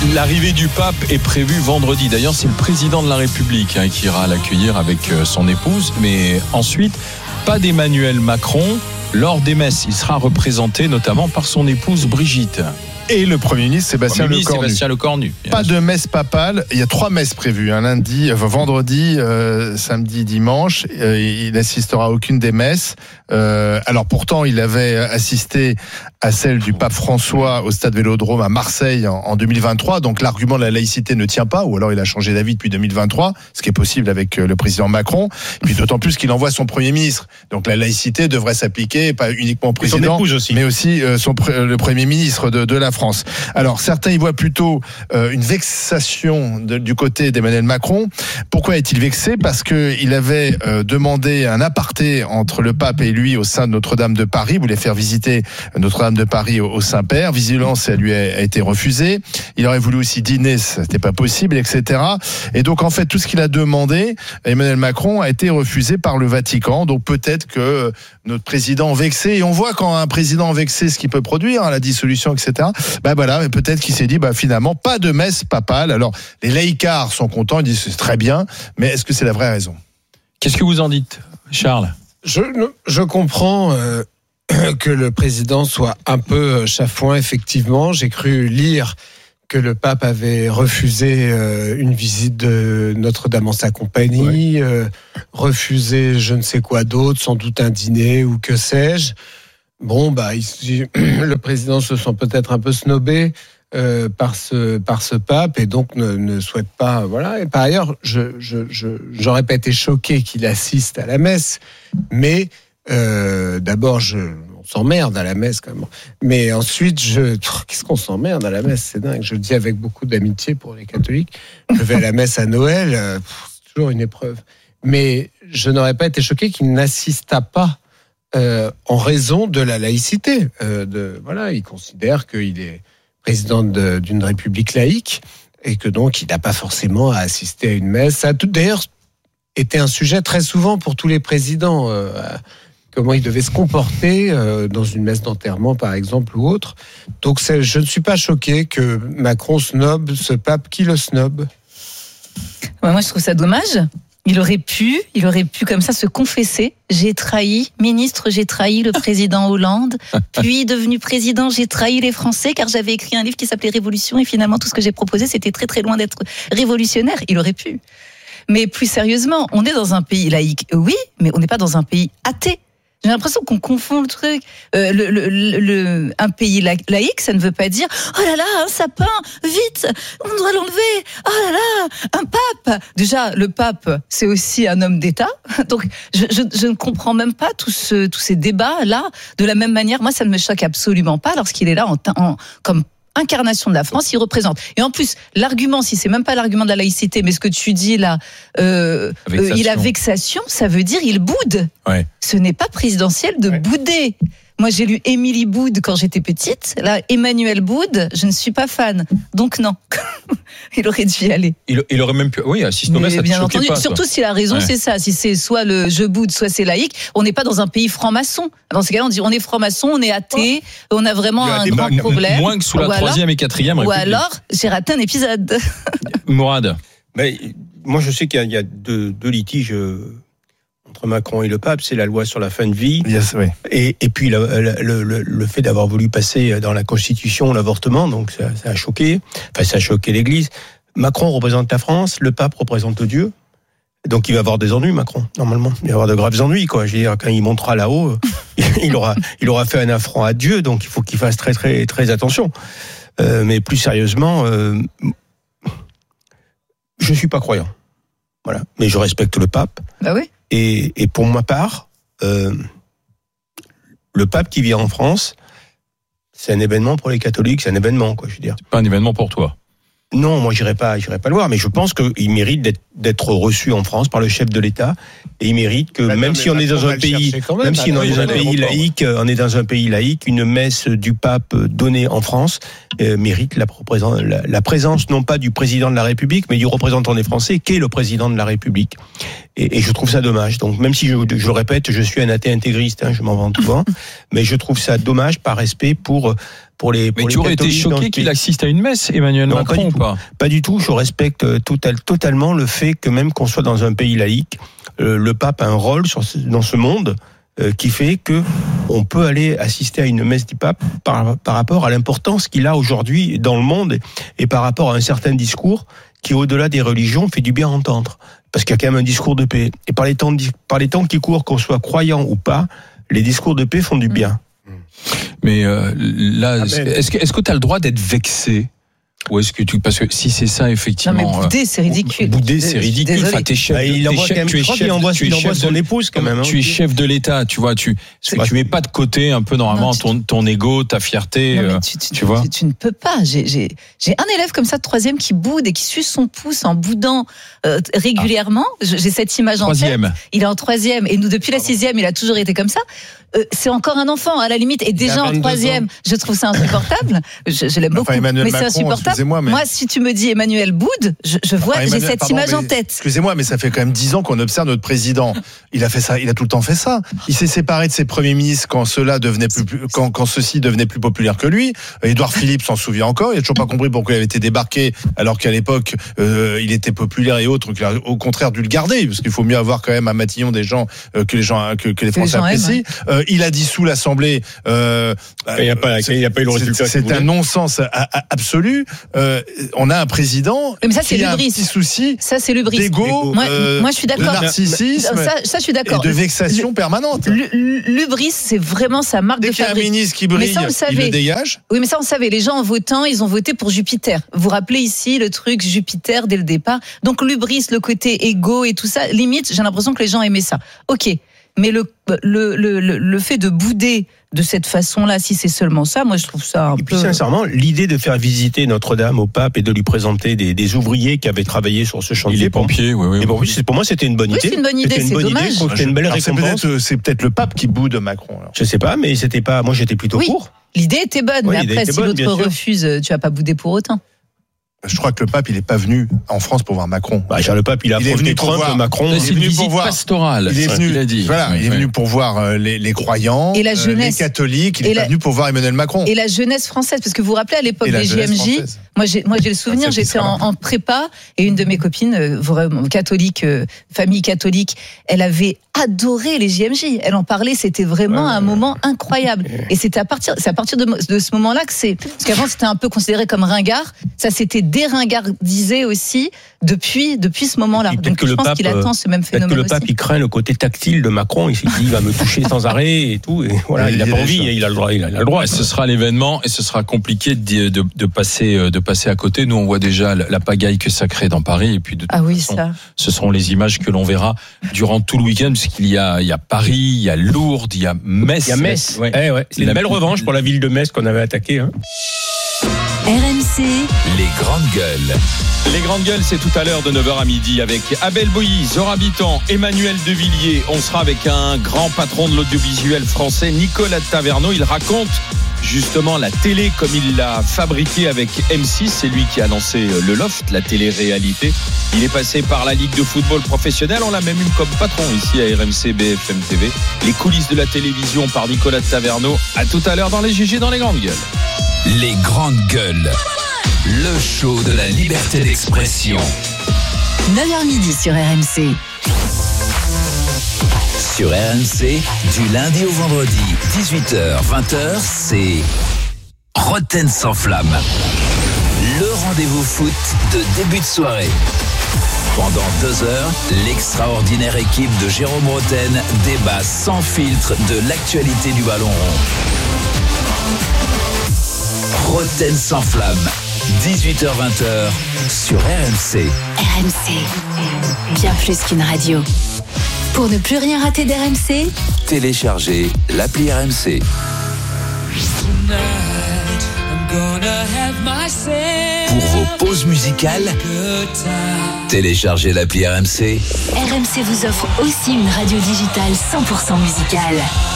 L'arrivée du pape est prévue vendredi. D'ailleurs, c'est le président de la République qui ira l'accueillir avec son épouse. Mais ensuite, pas d'Emmanuel Macron. Lors des messes, il sera représenté notamment par son épouse Brigitte. Et le Premier ministre Sébastien Lecornu. Pas de messe papale. Il y a 3 messes prévues. Vendredi, samedi, dimanche. Il n'assistera à aucune des messes. Alors pourtant, il avait assisté à celle du pape François au stade Vélodrome à Marseille en 2023. Donc l'argument de la laïcité ne tient pas. Ou alors il a changé d'avis depuis 2023, ce qui est possible avec le président Macron. Et puis d'autant plus qu'il envoie son Premier ministre. Donc la laïcité devrait s'appliquer pas uniquement au président, mais aussi le Premier ministre de la France. Alors certains y voient plutôt une vexation du côté d'Emmanuel Macron. Pourquoi est-il vexé ? Parce qu'il avait demandé un aparté entre le pape et lui au sein de Notre-Dame de Paris. Il voulait faire visiter Notre-Dame de Paris au Saint-Père. Visiblement, ça lui a été refusé. Il aurait voulu aussi dîner, ça n'était pas possible, etc. Et donc en fait, tout ce qu'il a demandé, Emmanuel Macron, a été refusé par le Vatican. Donc peut-être que notre président vexé, et on voit quand un président vexé ce qu'il peut produire, la dissolution, etc. Voilà, peut-être qu'il s'est dit finalement pas de messe papale. Alors les laïcards sont contents, ils disent c'est très bien, mais est-ce que c'est la vraie raison ? Qu'est-ce que vous en dites, Charles ? Je comprends que le président soit un peu chafouin, effectivement. J'ai cru lire que le pape avait refusé une visite de Notre-Dame en sa compagnie, refusé je ne sais quoi d'autre, sans doute un dîner ou que sais-je. Le président se sent peut-être un peu snobé par ce pape et donc ne souhaite pas. Voilà. Et par ailleurs, j'aurais pas été choqué qu'il assiste à la messe, mais d'abord on s'emmerde à la messe quand même. Mais ensuite, qu'est-ce qu'on s'emmerde à la messe ? C'est dingue. Je le dis avec beaucoup d'amitié pour les catholiques. Je vais à la messe à Noël, c'est toujours une épreuve. Mais je n'aurais pas été choqué qu'il n'assistât pas. En raison de la laïcité. Il considère qu'il est président d'une république laïque et que donc il n'a pas forcément à assister à une messe. Ça a tout d'ailleurs été un sujet très souvent pour tous les présidents. Comment ils devaient se comporter dans une messe d'enterrement, par exemple, ou autre. Donc je ne suis pas choqué que Macron snobe ce pape qui le snobe. Moi, je trouve ça dommage. Il aurait pu comme ça se confesser. J'ai trahi le président Hollande. Puis, devenu président, j'ai trahi les Français car j'avais écrit un livre qui s'appelait Révolution et finalement tout ce que j'ai proposé, c'était très très loin d'être révolutionnaire. Il aurait pu. Mais plus sérieusement, on est dans un pays laïque, oui, mais on n'est pas dans un pays athée. J'ai l'impression qu'on confond le truc. Un pays laïque, ça ne veut pas dire « Oh là là, un sapin, vite, on doit l'enlever. Oh là là, un pape !» Déjà, le pape, c'est aussi un homme d'État. Donc, je ne comprends même pas tous ces débats-là. De la même manière, moi, ça ne me choque absolument pas lorsqu'il est là comme incarnation de la France, il représente. Et en plus, l'argument, si c'est même pas l'argument de la laïcité, mais ce que tu dis là, il a vexation, ça veut dire il boude. Ouais. Ce n'est pas présidentiel de bouder. Moi, j'ai lu Émilie Boude quand j'étais petite. Là, Emmanuel Boude, je ne suis pas fan. Donc non, il aurait dû y aller. Il aurait même pu, assister aux messes, ça te choquait pas. Surtout si la raison, c'est ça. Si c'est soit le je boude, soit c'est laïque, on n'est pas dans un pays franc-maçon. Dans ce cas-là, on dit on est franc-maçon, on est athée, on a vraiment un grand problème. Moins que sous la 3e et 4e République. Ou alors, j'ai raté un épisode. Mourad. Moi, je sais qu'il y a deux litiges entre Macron et le pape, c'est la loi sur la fin de vie, et puis le fait d'avoir voulu passer dans la Constitution l'avortement, donc ça a choqué l'Église. Macron représente la France, le pape représente Dieu, donc il va avoir des ennuis, Macron, normalement. Il va avoir de graves ennuis, quoi. Je veux dire, quand il montera là-haut, il aura fait un affront à Dieu, donc il faut qu'il fasse très, très, très attention. Mais plus sérieusement, je suis pas croyant. Voilà. Mais je respecte le pape. Bah oui. Et pour ma part, le pape qui vient en France, c'est un événement pour les catholiques, c'est un événement, quoi, je veux dire. C'est pas un événement pour toi. Non, moi j'irai pas le voir, mais je pense qu'il mérite d'être reçu en France par le chef de l'État, et il mérite que même si on est dans un pays, laïque, on est dans un pays laïque, une messe du pape donnée en France mérite la présence non pas du président de la République, mais du représentant des Français, qu'est le président de la République. Et je trouve ça dommage. Donc même si je le répète, je suis un athée intégriste, je m'en vante souvent, mais je trouve ça dommage par respect pour pour les. Mais tu aurais été choqué qu'il assiste à une messe, Emmanuel Macron, ou pas ? Pas du tout. Je respecte totalement le fait que même qu'on soit dans un pays laïque, le pape a un rôle dans ce monde qui fait que on peut aller assister à une messe du pape par rapport à l'importance qu'il a aujourd'hui dans le monde et par rapport à un certain discours qui, au-delà des religions, fait du bien entendre. Parce qu'il y a quand même un discours de paix. Et par les temps qui courent, qu'on soit croyant ou pas, les discours de paix font du bien. Mais là, est-ce que tu as le droit d'être vexé ? Ou est-ce que parce que si c'est ça effectivement, non mais bouder c'est ridicule. Bouder c'est ridicule. Enfin, t'es chef. Il envoie son épouse quand même. Tu es chef de l'État, tu vois. Tu mets pas de côté un peu normalement ton ego, ta fierté. Non, tu vois. Tu ne peux pas. J'ai un élève comme ça de 3e qui boude et qui suce son pouce en boudant régulièrement. J'ai cette image en tête. Il est en 3e et nous depuis la 6e, il a toujours été comme ça. C'est encore un enfant à la limite et déjà en 3e, je trouve ça insupportable. Je l'aime beaucoup, mais c'est insupportable. Moi, si tu me dis Emmanuel boude, je vois, j'ai cette image en tête. Excusez-moi, mais ça fait quand même 10 ans qu'on observe notre président. Il a fait ça, il a tout le temps fait ça. Il s'est séparé de ses premiers ministres quand ceux-ci devenaient plus populaires que lui. Édouard Philippe s'en souvient encore. Il a toujours pas compris pourquoi il avait été débarqué alors qu'à l'époque il était populaire et autres. Qu'il a au contraire dû le garder parce qu'il faut mieux avoir quand même à Matignon des gens que les Français apprécient. Il a dissous l'Assemblée. Il n'y a pas eu le résultat. C'est un non-sens absolu. On a un président qui a un petit souci d'égo, moi, je suis d'accord. De narcissisme, ça, je suis d'accord. Et de vexation permanente. L'hubris, c'est vraiment sa marque de fabrique. Dès qu'il y a un ministre qui brille, il le dégage. Oui, mais ça, on savait. Les gens, en votant, ils ont voté pour Jupiter. Vous vous rappelez ici le truc Jupiter dès le départ. Donc, l'hubris, le côté égo et tout ça, limite, j'ai l'impression que les gens aimaient ça. Ok. Mais le fait de bouder de cette façon-là, si c'est seulement ça, moi je trouve ça un peu... Et puis sincèrement, l'idée de faire visiter Notre-Dame au pape et de lui présenter des ouvriers qui avaient travaillé sur ce chantier... Les pompiers, oui. Et pour moi, c'était une bonne idée. Oui, c'est une bonne idée, c'est dommage. C'était une belle récompense. C'est peut-être le pape qui boude Macron. Alors. Je sais pas, mais c'était pas... Moi, j'étais plutôt pour. L'idée était bonne, mais après, si l'autre refuse, tu vas pas bouder pour autant. Je crois que le pape, il n'est pas venu en France pour voir Macron. Le pape, il est venu Trump, Macron. C'est une visite pastorale. Il est venu pour voir les croyants, et la jeunesse, les catholiques. Il n'est pas venu pour voir Emmanuel Macron. Et la jeunesse française, parce que vous vous rappelez à l'époque des JMJ, moi j'ai le souvenir, j'étais en prépa et une de mes copines, catholique, famille catholique, elle avait adoré les JMJ. Elle en parlait, c'était vraiment un moment incroyable. Et c'est à partir de ce moment-là que parce qu'avant c'était un peu considéré comme ringard, ça s'était déringardisé aussi depuis ce moment-là. Donc je pense qu'il attend ce même phénomène. Peut-être que le pape, il craint le côté tactile de Macron. Il s'est dit, il va me toucher sans arrêt et tout. Et voilà, il n'a pas envie, et il a le droit. Et ce sera l'événement et ce sera compliqué de passer à côté. Nous, on voit déjà la pagaille que ça crée dans Paris. Et puis de toute façon, ce seront les images que l'on verra durant tout le week-end, puisqu'il y a Paris, il y a Lourdes, il y a Metz. Il y a Metz. C'est une belle revanche pour la ville de Metz qu'on avait attaquée. RMC, les grandes gueules. Les grandes gueules, c'est tout à l'heure de 9h à midi avec Abel Boilly, Zora Bitan, Emmanuel Devilliers. On sera avec un grand patron de l'audiovisuel français, Nicolas Taverneau. Il raconte justement la télé comme il l'a fabriquée avec M6. C'est lui qui a lancé le Loft, la télé-réalité. Il est passé par la Ligue de football professionnel. On l'a même eu comme patron ici à RMC BFM TV. Les coulisses de la télévision par Nicolas Taverneau. À tout à l'heure dans les GG dans les grandes gueules. Les grandes gueules. Le show de la liberté d'expression. 9h midi sur RMC. Sur RMC, du lundi au vendredi, 18h, 20h, c'est Roten sans flamme. Le rendez-vous foot de début de soirée. Pendant 2 heures, l'extraordinaire équipe de Jérôme Roten débat sans filtre de l'actualité du ballon rond. Roten sans flamme, 18h-20h sur RMC. RMC, bien plus qu'une radio. Pour ne plus rien rater d'RMC, téléchargez l'appli RMC. Pour vos pauses musicales, téléchargez l'appli RMC. RMC vous offre aussi une radio digitale 100% musicale.